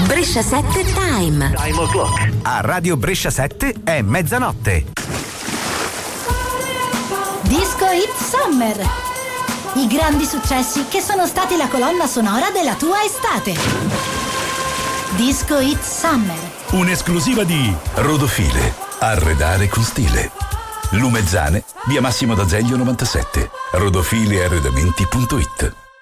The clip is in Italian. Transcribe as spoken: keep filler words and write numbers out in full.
Brescia sette Time. Time o'clock. A Radio Brescia sette è mezzanotte. Disco Hit Summer. I grandi successi che sono stati la colonna sonora della tua estate. Disco Hit Summer. Un'esclusiva di Rodofile. Arredare con stile. Lumezzane, via Massimo d'Azeglio novantasette. rodofile arredamenti punto it.